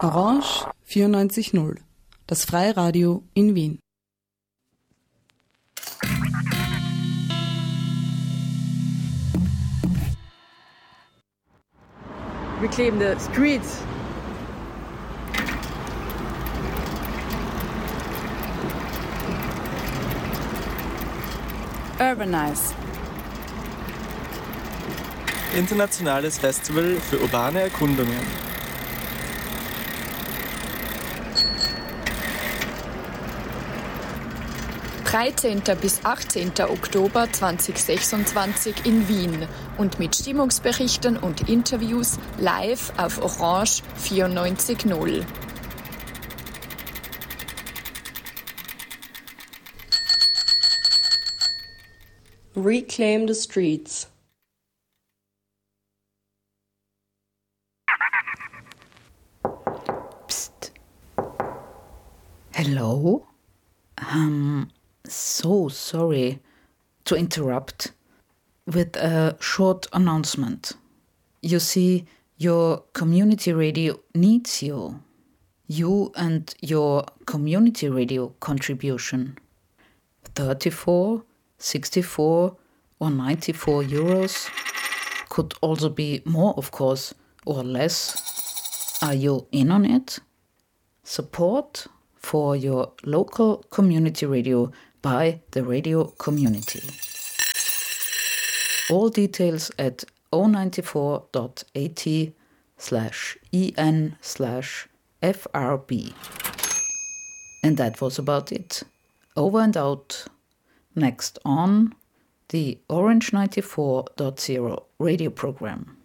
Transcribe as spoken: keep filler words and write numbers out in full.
Orange vierundneunzig Komma null, das Freiradio in Wien. Reclaim the streets. Urbanize. Internationales Festival für urbane Erkundungen. dreizehnten bis achtzehnten Oktober zweitausendsechsundzwanzig in Wien und mit Stimmungsberichten und Interviews live auf Orange vierundneunzig Komma null. Reclaim the streets. Psst. Hello? Um, so sorry to interrupt with a short announcement. You see, your community radio needs you. You and your community radio contribution. thirty-four, sixty-four or ninety-four euros. Could also be more, of course, or less. Are you in on it? Support for your local community radio by the radio community. All details at zero nine four dot a t slash en slash frb. And that was about it. Over and out. Next on the Orange ninety-four point zero radio program.